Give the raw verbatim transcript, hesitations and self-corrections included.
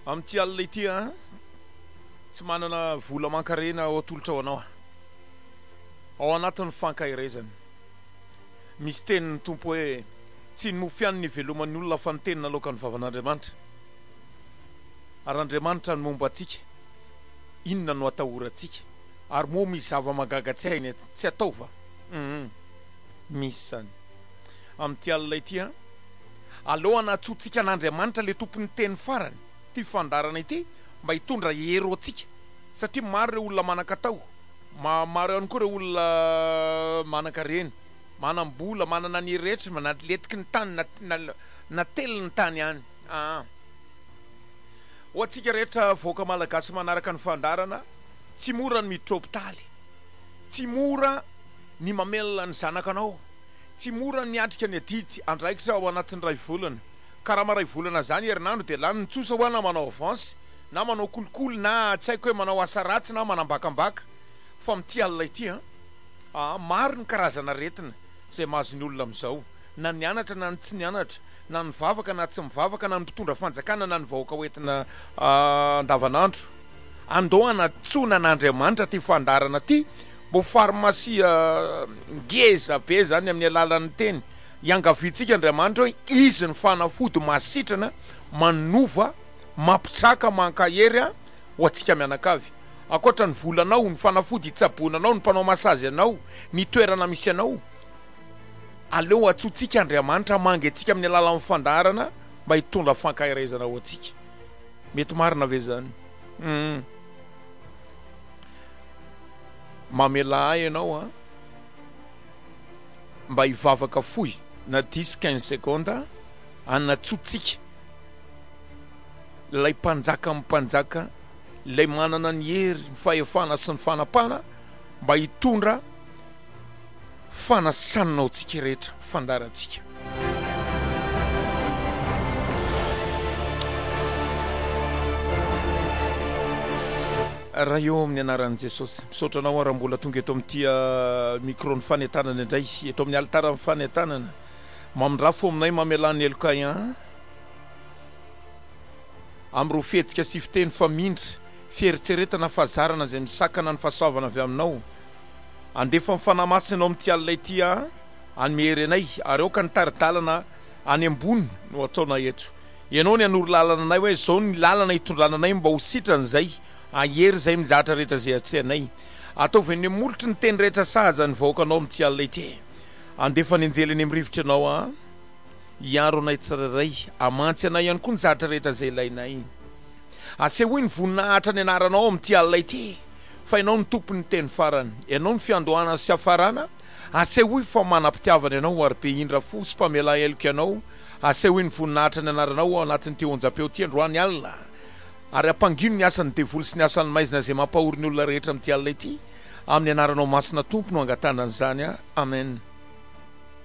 Amty alina ity a tsy manana vola mankarena ao atolotra ao anao ao anatin'ny fankahirezana misy tenin'ny tompo hoe tsy nofiany ny veloman'ny olona fa ny tenina aloka ny vavan'Andriamanitra ary Andriamanitra ny momba antsika inona no atahorantsika ary moa misy zava-magaga tsy hainy tsy atao va mhm misy zany amty alina ity a aleo anatsontsika an'Andriamanitra le tompony teny farany ty fandarana ity mba hitondra hero atsika satria maro ireo olona manan-katao ma maro ihany koa ireo olona manan-karena manam-bola manana ny rehetra manaletiky ny tany na na telo ny tany ihany ah ho atsika rehetra voaka malagasy manaraka ny fandarana tsy mora ny miditra hôpitaly tsy mora ny mamelona ny zanakanao tsy mora ny atrika ny adidy andraikitra ao anatin'ny ray volana karaha maray volana zany herinandro dia lany ny tsosa ho na manao avance na manao kolikoly na tsy haiko hoe manao asa ratsy na manambakambaka fa mity alina ity a ah maro ny karazana retina zay mahazo ny olona amin'izao na nianatra na ny tsy nianatra na ny vavaka na tsy mivavaka na ny mpitondra fanjakana na ny vahoaka hoentina andavanandro andao anatsona an'Andriamanitra ty fandarana ty mbo farmasia ngeza be zany amin'ny alalan'ny teny iangavitsika Andriamanitra hoe izy ny fanafody masitrana manova mampitsaka mankahery a ho atsika mianakavy akoatra ny volanao ny fanafody hitsabonanao ny mpanao masazy anao ny toerana misy anao aleo atsotsika Andriamanitra mangy atsika amin'ny alalan'ny fandarana mba hitondra fankahirezana ho atsika mety marina ve zany mm. mamela ay ianao a mba hivavaka fohy na dix quinze secondes anatsotsika lay mpanjaka amin'ny mpanjaka lay manana ny hery ny fahefana sy ny fanapana mba hitondra fanasananao tsika rehetra fandarantsika raha eo amin'ny anaran'i Jesosy misaotra anao raha mbola tonga eto amin'ity micro ny fanentanana indray eto amin'ny altara ny fanentanana mamindrafo aminay mamelany elokayan am'ro fihetsika sy fiteny famindra fieritseretana fazarana zay misakana ny fahasoavana avy aminao andefa mifanamasina amin'ity alina ity a anymehery anay ary eo ka nitaridalana any ambony no ataona eto ianao ny anoro lalana anay hoe zao ny lalana hitondrananay mba ho sitran'izay ahery zay mizatra rehetra zay atreanay ataovy molotry ny teny rehetra sahaza ny vahoakanao amin'ity alina ity andefa ny anjely ny am'rivotra anao a iaro anay tsiraray amantsy anay ihany koa ny zatra rehetra zay ilainay asehoy ny voninahitra ny anaranao amin'ity alina ity fa ianao ny tompony teny farany ianao ny fiandohana sy hafarana asehoy fa manam-pitiavana ianao ary be indra fo sy mpamela eloko ianao asehoy ny voninahitra ny anaranao ao anatin'ny teo onjam-peo ty androany alina ary ampangino ny asan'ny devoly sy ny asan'ny maizina zay mampahory ny olona rehetra amin'ity alina ity amin'ny anaranao masina tompo no angatanana izany a amen.